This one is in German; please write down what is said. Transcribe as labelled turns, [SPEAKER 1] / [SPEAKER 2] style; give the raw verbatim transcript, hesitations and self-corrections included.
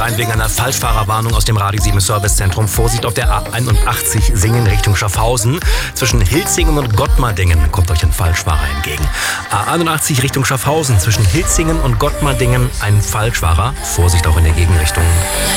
[SPEAKER 1] ein wegen einer Falschfahrerwarnung aus dem Radio sieben Servicezentrum. Vorsicht auf der A einundachtzig Singen Richtung Schaffhausen. Zwischen Hilzingen und Gottmardingen kommt euch ein Falschfahrer entgegen. A einundachtzig Richtung Schaffhausen. Zwischen Hilzingen und Gottmardingen ein Falschfahrer. Vorsicht auch in der Gegenrichtung.